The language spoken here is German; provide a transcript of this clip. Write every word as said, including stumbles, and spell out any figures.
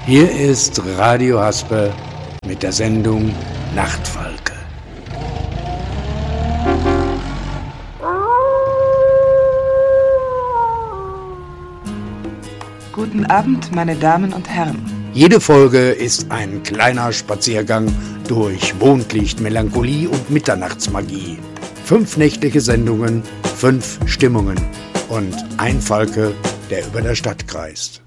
Hier ist Radio Haspe mit der Sendung Nachtfalke. Guten Abend, meine Damen und Herren. Jede Folge ist ein kleiner Spaziergang durch Mondlicht, Melancholie und Mitternachtsmagie. Fünf nächtliche Sendungen, fünf Stimmungen und ein Falke, der über der Stadt kreist.